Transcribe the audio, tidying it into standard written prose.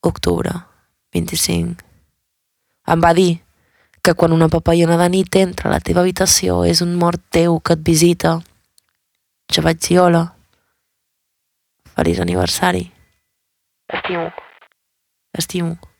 octubre, 25. Em va dir que quan una papallona de nit entra a la teva habitació és un mort teu que et visita. Jo vaig dir hola. Feliç aniversari. T'estimo. T'estimo.